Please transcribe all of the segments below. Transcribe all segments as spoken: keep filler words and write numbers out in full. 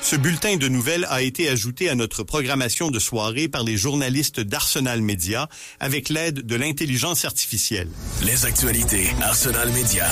Ce bulletin de nouvelles a été ajouté à notre programmation de soirée par les journalistes d'Arsenal Média avec l'aide de l'intelligence artificielle. Les actualités Arsenal Média.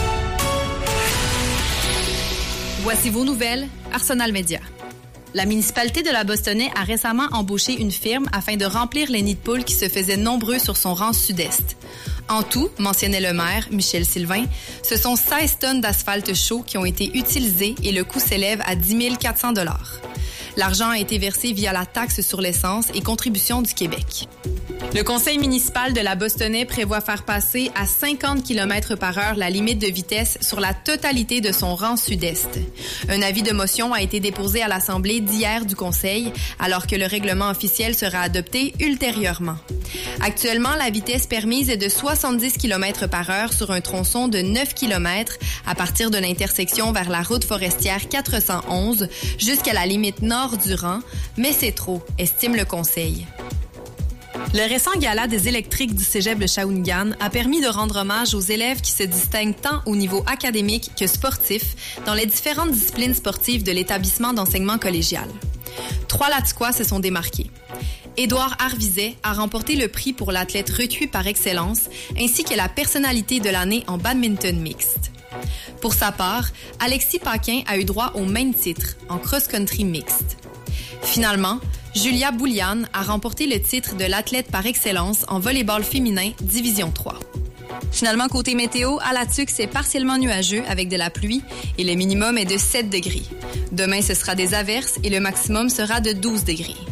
Voici vos nouvelles, Arsenal Média. La municipalité de la Bostonnais a récemment embauché une firme afin de remplir les nids de poules qui se faisaient nombreux sur son rang sud-est. En tout, mentionnait le maire, Michel Sylvain, ce sont seize tonnes d'asphalte chaud qui ont été utilisées et le coût s'élève à dix mille quatre cents dollars. L'argent a été versé via la taxe sur l'essence et contribution du Québec. Le conseil municipal de la Bostonnais prévoit faire passer à cinquante kilomètres par heure la limite de vitesse sur la totalité de son rang sud-est. Un avis de motion a été déposé à l'Assemblée d'hier du conseil, alors que le règlement officiel sera adopté ultérieurement. Actuellement, la vitesse permise est de soixante-dix kilomètres par heure sur un tronçon de neuf kilomètres à partir de l'intersection vers la route forestière quatre cent onze jusqu'à la limite nord du rang, mais c'est trop, estime le conseil. Le récent gala des électriques du cégep de Shawinigan a permis de rendre hommage aux élèves qui se distinguent tant au niveau académique que sportif dans les différentes disciplines sportives de l'établissement d'enseignement collégial. Trois Latuquois se sont démarqués. Édouard Harvizet a remporté le prix pour l'athlète recuit par excellence ainsi que la personnalité de l'année en badminton mixte. Pour sa part, Alexis Paquin a eu droit au même titre en cross-country mixte. Finalement, Julia Bouliane a remporté le titre de l'athlète par excellence en volleyball féminin Division trois. Finalement, côté météo, à Latuque, c'est partiellement nuageux avec de la pluie et le minimum est de sept degrés. Demain, ce sera des averses et le maximum sera de douze degrés.